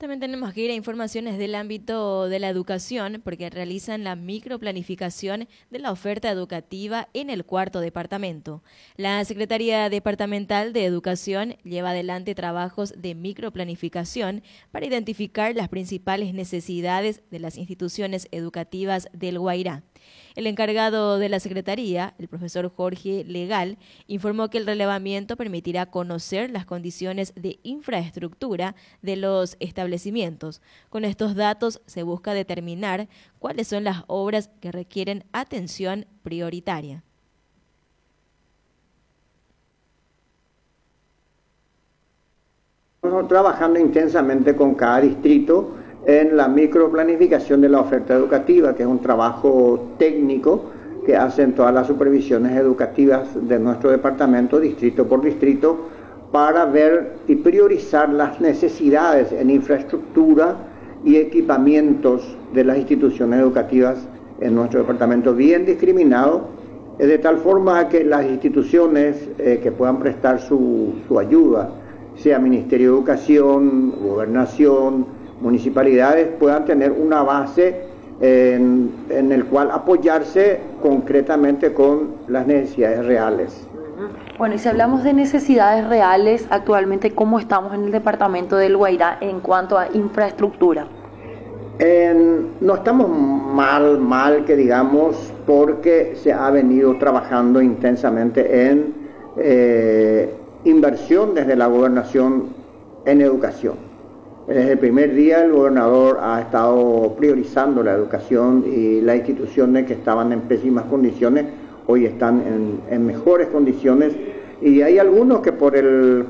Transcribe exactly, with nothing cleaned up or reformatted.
También tenemos que ir a informaciones del ámbito de la educación, porque realizan la microplanificación de la oferta educativa en el cuarto departamento. La Secretaría Departamental de Educación lleva adelante trabajos de microplanificación para identificar las principales necesidades de las instituciones educativas del Guairá. El encargado de la Secretaría, el profesor Jorge Legal, informó que el relevamiento permitirá conocer las condiciones de infraestructura de los establecimientos. Con estos datos se busca determinar cuáles son las obras que requieren atención prioritaria. Estamos trabajando intensamente con cada distrito en la microplanificación de la oferta educativa, que es un trabajo técnico que hacen todas las supervisiones educativas de nuestro departamento, distrito por distrito, para ver y priorizar las necesidades en infraestructura y equipamientos de las instituciones educativas en nuestro departamento, bien discriminado, de tal forma que las instituciones eh, que puedan prestar su, su ayuda, sea Ministerio de Educación, Gobernación, municipalidades, puedan tener una base en, en el cual apoyarse concretamente con las necesidades reales. Bueno, y si hablamos de necesidades reales, actualmente, ¿cómo estamos en el departamento del Guairá en cuanto a infraestructura? En, no estamos mal, mal que digamos, porque se ha venido trabajando intensamente en eh, inversión desde la gobernación en educación. Desde el primer día el gobernador ha estado priorizando la educación y las instituciones que estaban en pésimas condiciones hoy están en, en mejores condiciones, y hay algunos que por el